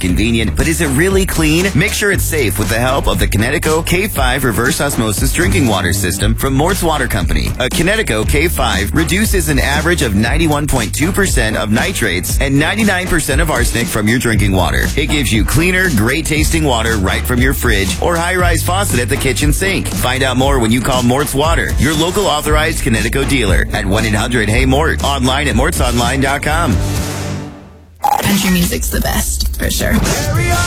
convenient, but is it really clean? Make sure it's safe with the help of the Kinetico K5 reverse osmosis drinking water system from Mort's Water Company. A Kinetico K5 reduces an average of 91.2% of nitrates and 99% of arsenic from your drinking water. It gives you cleaner, great-tasting water right from your fridge or high-rise faucet at the kitchen sink. Find out more when you call Mort's Water, your local authorized Kinetico dealer, at 1-800-HEY-MORT. Online at mortsonline.com. Country music's the best, for sure.